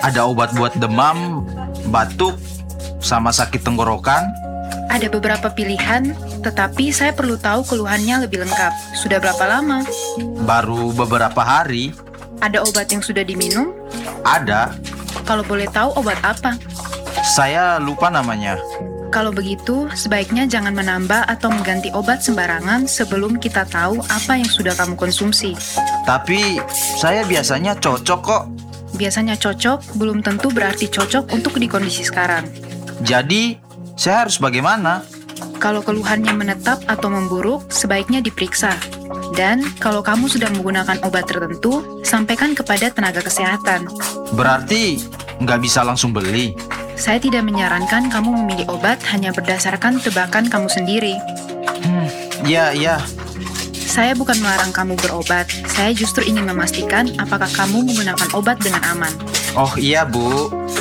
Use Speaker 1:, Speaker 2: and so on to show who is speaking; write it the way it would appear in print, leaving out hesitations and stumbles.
Speaker 1: Ada obat buat demam, batuk, sama sakit tenggorokan.
Speaker 2: Ada beberapa pilihan, tetapi saya perlu tahu keluhannya lebih lengkap. Sudah berapa lama?
Speaker 1: Baru beberapa hari.
Speaker 2: Ada obat yang sudah diminum?
Speaker 1: Ada.
Speaker 2: Kalau boleh tahu obat apa?
Speaker 1: Saya lupa namanya.
Speaker 2: Kalau begitu, sebaiknya jangan menambah atau mengganti obat sembarangan sebelum kita tahu apa yang sudah kamu konsumsi.
Speaker 1: Tapi saya biasanya cocok kok.
Speaker 2: Biasanya cocok, belum tentu berarti cocok untuk di kondisi sekarang.
Speaker 1: Jadi, saya harus bagaimana?
Speaker 2: Kalau keluhannya menetap atau memburuk, sebaiknya diperiksa. Dan kalau kamu sudah menggunakan obat tertentu, sampaikan kepada tenaga kesehatan.
Speaker 1: Berarti nggak bisa langsung beli.
Speaker 2: Saya tidak menyarankan kamu memilih obat hanya berdasarkan tebakan kamu sendiri.
Speaker 1: Iya.
Speaker 2: Saya bukan melarang kamu berobat, saya justru ingin memastikan apakah kamu menggunakan obat dengan aman.
Speaker 1: Oh iya, Bu.